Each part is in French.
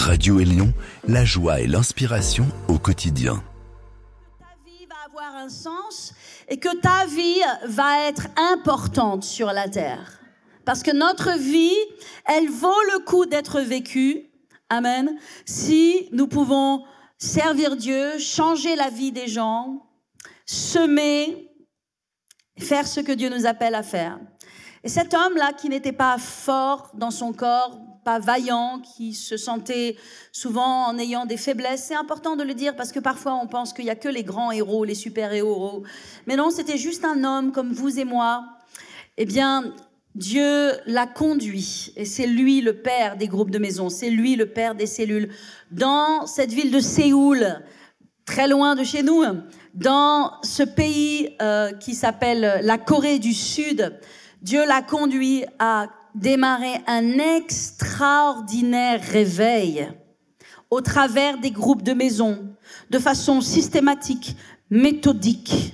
Radio Élion, la joie et l'inspiration au quotidien. Ta vie va avoir un sens et que ta vie va être importante sur la terre. Parce que notre vie, elle vaut le coup d'être vécue. Amen. Si nous pouvons servir Dieu, changer la vie des gens, semer, faire ce que Dieu nous appelle à faire. Et cet homme-là, qui n'était pas fort dans son corps, pas vaillant, qui se sentait souvent en ayant des faiblesses, c'est important de le dire parce que parfois on pense qu'il n'y a que les grands héros, les super-héros. Mais non, c'était juste un homme comme vous et moi. Eh bien, Dieu l'a conduit, et c'est lui le père des groupes de maison, c'est lui le père des cellules, dans cette ville de Séoul, très loin de chez nous, dans ce pays qui s'appelle la Corée du Sud. Dieu l'a conduit à démarrer un extraordinaire réveil au travers des groupes de maison, de façon systématique, méthodique.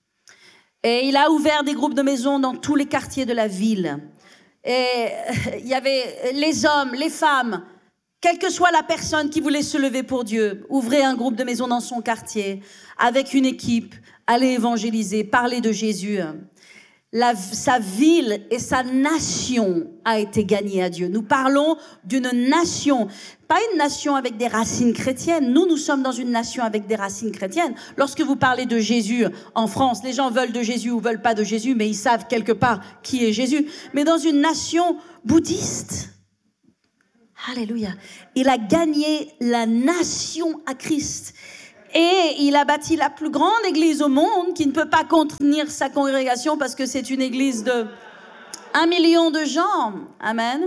Et il a ouvert des groupes de maison dans tous les quartiers de la ville. Et il y avait les hommes, les femmes, quelle que soit la personne qui voulait se lever pour Dieu, ouvrait un groupe de maison dans son quartier, avec une équipe, aller évangéliser, parler de Jésus. Sa ville et sa nation a été gagnée à Dieu. Nous parlons d'une nation, pas une nation avec des racines chrétiennes. Nous sommes dans une nation avec des racines chrétiennes. Lorsque vous parlez de Jésus en France, les gens veulent de Jésus ou veulent pas de Jésus, mais ils savent quelque part qui est Jésus. Mais dans une nation bouddhiste, alléluia, il a gagné la nation à Christ. Et il a bâti la plus grande église au monde qui ne peut pas contenir sa congrégation parce que c'est une église de 1 million de gens. Amen.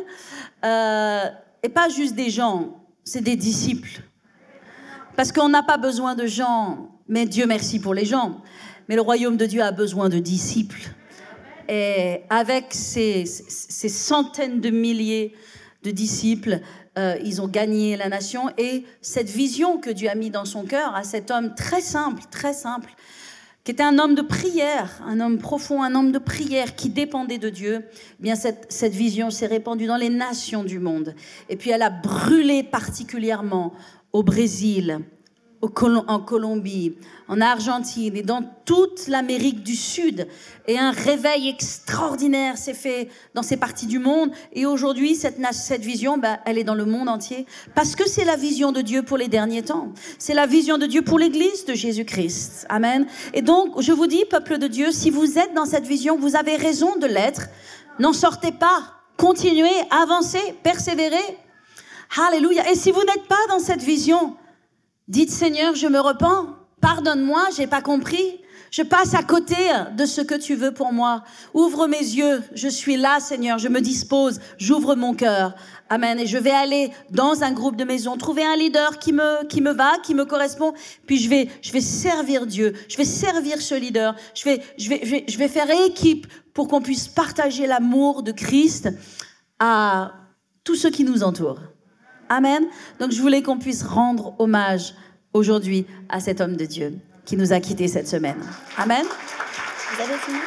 Et pas juste des gens, c'est des disciples. Parce qu'on n'a pas besoin de gens, mais Dieu merci pour les gens. Mais le royaume de Dieu a besoin de disciples. Et avec ces centaines de milliers de disciples, ils ont gagné la nation. Et cette vision que Dieu a mis dans son cœur à cet homme très simple, qui était un homme de prière, un homme profond, un homme de prière qui dépendait de Dieu, eh bien cette vision s'est répandue dans les nations du monde. Et puis elle a brûlé particulièrement au Brésil, en Colombie, en Argentine et dans toute l'Amérique du Sud. Et un réveil extraordinaire s'est fait dans ces parties du monde. Et aujourd'hui, cette vision, elle est dans le monde entier. Parce que c'est la vision de Dieu pour les derniers temps. C'est la vision de Dieu pour l'Église de Jésus-Christ. Amen. Et donc, je vous dis, peuple de Dieu, si vous êtes dans cette vision, vous avez raison de l'être. N'en sortez pas. Continuez, avancez, persévérez. Alléluia. Et si vous n'êtes pas dans cette vision, dites, Seigneur, je me repens, pardonne-moi, j'ai pas compris. Je passe à côté de ce que tu veux pour moi. Ouvre mes yeux, je suis là, Seigneur, je me dispose, j'ouvre mon cœur. Amen. Et je vais aller dans un groupe de maison, trouver un leader qui me va, qui me correspond. Puis je vais servir Dieu, je vais servir ce leader. Je vais faire équipe pour qu'on puisse partager l'amour de Christ à tous ceux qui nous entourent. Amen. Donc, je voulais qu'on puisse rendre hommage aujourd'hui à cet homme de Dieu qui nous a quittés cette semaine. Amen. Vous avez fini?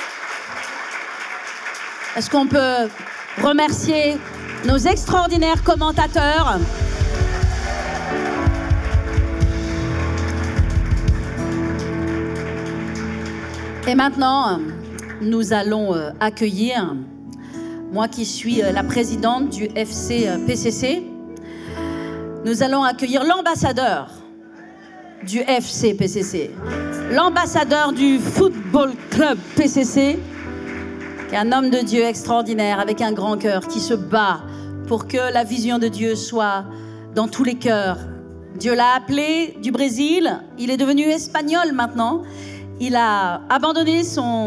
Est-ce qu'on peut remercier nos extraordinaires commentateurs? Et maintenant, nous allons accueillir, moi qui suis la présidente du FC PCC, nous allons accueillir l'ambassadeur du FC PCC, l'ambassadeur du Football Club PCC, qui est un homme de Dieu extraordinaire, avec un grand cœur, qui se bat pour que la vision de Dieu soit dans tous les cœurs. Dieu l'a appelé du Brésil, il est devenu espagnol maintenant. Il a abandonné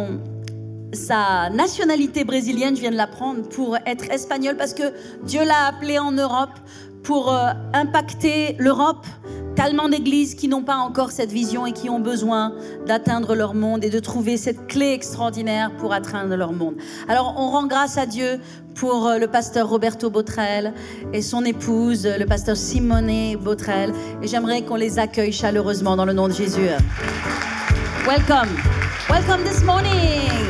sa nationalité brésilienne, je viens de l'apprendre, pour être espagnol, parce que Dieu l'a appelé en Europe pour impacter l'Europe. Tellement d'églises qui n'ont pas encore cette vision et qui ont besoin d'atteindre leur monde et de trouver cette clé extraordinaire pour atteindre leur monde. Alors, on rend grâce à Dieu pour le pasteur Roberto Botrel et son épouse, le pasteur Simone Botrel. Et j'aimerais qu'on les accueille chaleureusement dans le nom de Jésus. Welcome. Welcome this morning.